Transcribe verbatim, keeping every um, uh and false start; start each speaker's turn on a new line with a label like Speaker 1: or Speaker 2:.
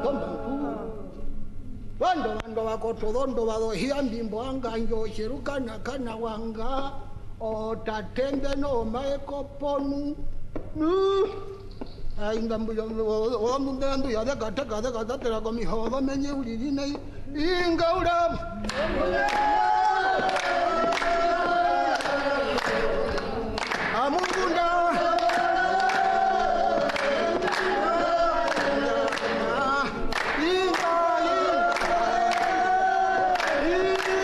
Speaker 1: komba wando wando wakotodondo wadohia ndimbo anga njo shirukana kana wanga o tatembe no maeko ponu nu ainga mbuyo o munda ndu ya kata kata kata tera komi hawa menye ulini nei inga ura